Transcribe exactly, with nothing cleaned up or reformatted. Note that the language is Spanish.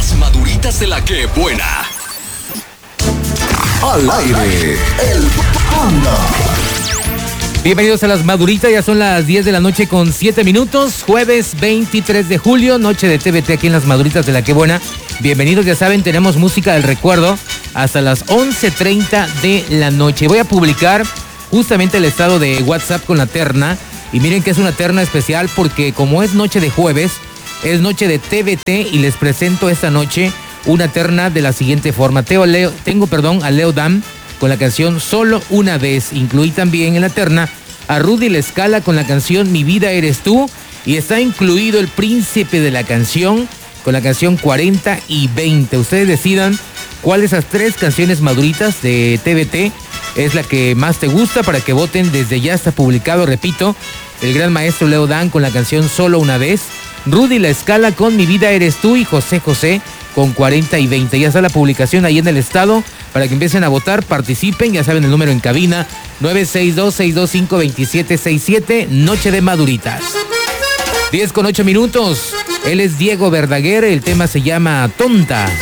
Las Maduritas de la Que Buena. Al aire, el Panda. Bienvenidos a Las Maduritas, ya son las diez de la noche con siete minutos, jueves veintitrés de julio, noche de T V T aquí en Las Maduritas de la Que Buena. Bienvenidos, ya saben, tenemos música del recuerdo hasta las once treinta de la noche. Voy a publicar justamente el estado de WhatsApp con la terna, y miren que es una terna especial porque como es noche de jueves, es noche de T V T y les presento esta noche una terna de la siguiente forma. Teo Leo, tengo perdón, a Leo Dan con la canción Solo Una Vez. Incluí también en la terna a Rudy La Scala con la canción Mi Vida Eres Tú. Y está incluido el príncipe de la canción con la canción cuarenta y veinte. Ustedes decidan cuál de esas tres canciones maduritas de T V T es la que más te gusta para que voten. Desde ya está publicado, repito, el gran maestro Leo Dan con la canción Solo Una Vez, Rudy La Scala con Mi Vida Eres Tú y José José con cuarenta y veinte. Ya está la publicación ahí en el estado para que empiecen a votar, participen, ya saben el número en cabina, nueve seis dos, seis dos cinco, dos siete seis siete, Noche de Maduritas. diez con ocho minutos, él es Diego Verdaguer, el tema se llama Tonta.